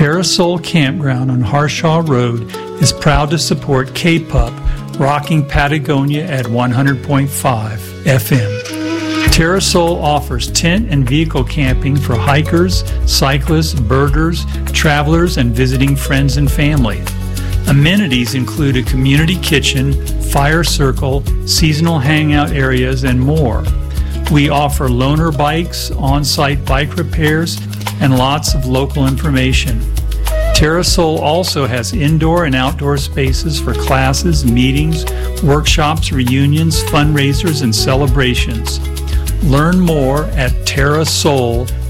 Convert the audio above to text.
Terrasol Campground on Harshaw Road is proud to support K-Pup, rocking Patagonia at 100.5 FM. Terrasol offers tent and vehicle camping for hikers, cyclists, birders, travelers, and visiting friends and family. Amenities include a community kitchen, fire circle, seasonal hangout areas, and more. We offer loaner bikes, on-site bike repairs, and lots of local information. Terrasol also has indoor and outdoor spaces for classes, meetings, workshops, reunions, fundraisers, and celebrations. Learn more at terrasol.com.